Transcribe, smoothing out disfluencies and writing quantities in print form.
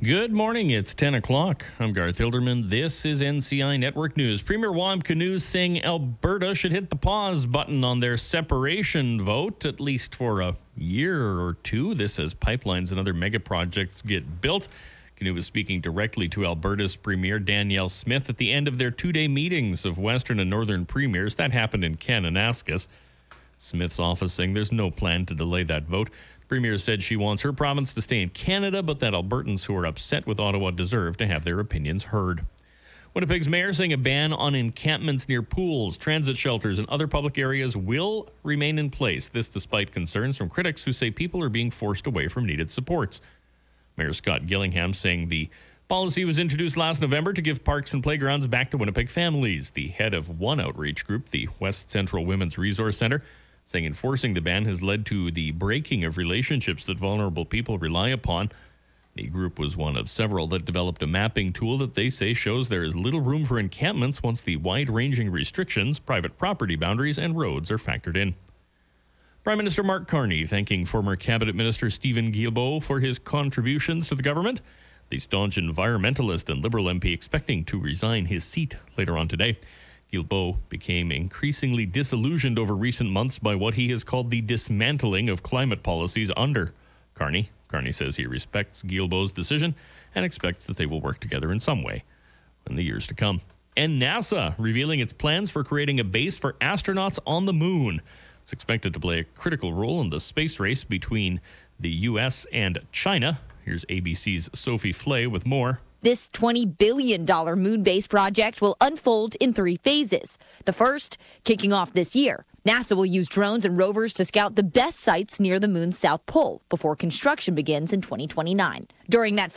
Good morning. It's 10 o'clock. I'm Garth Hilderman. This is NCI Network News. Premier Waham Kanu saying Alberta should hit the pause button on their separation vote, at least for a year or two. This as pipelines and other mega projects get built. Kanu was speaking directly to Alberta's Premier Danielle Smith at the end of their two-day meetings of Western and Northern Premiers. That happened in Kananaskis. Smith's office saying there's no plan to delay that vote. The Premier said she wants her province to stay in Canada, but that Albertans who are upset with Ottawa deserve to have their opinions heard. Winnipeg's mayor saying a ban on encampments near pools, transit shelters, and other public areas will remain in place. This despite concerns from critics who say people are being forced away from needed supports. Mayor Scott Gillingham saying the policy was introduced last November to give parks and playgrounds back to Winnipeg families. The head of one outreach group, the West Central Women's Resource Centre, saying enforcing the ban has led to the breaking of relationships that vulnerable people rely upon. The group was one of several that developed a mapping tool that they say shows there is little room for encampments once the wide-ranging restrictions, private property boundaries, and roads are factored in. Prime Minister Mark Carney thanking former Cabinet Minister Stephen Guilbeault for his contributions to the government. The staunch environmentalist and Liberal MP expecting to resign his seat later on today. Guilbeault became increasingly disillusioned over recent months by what he has called the dismantling of climate policies under Carney. Carney says he respects Guilbeault's decision and expects that they will work together in some way in the years to come. And NASA revealing its plans for creating a base for astronauts on the moon. It's expected to play a critical role in the space race between the U.S. and China. Here's ABC's Sophie Flay with more. This $20 billion moon base project will unfold in 3 phases. The first, kicking off this year. NASA will use drones and rovers to scout the best sites near the moon's south pole before construction begins in 2029. During that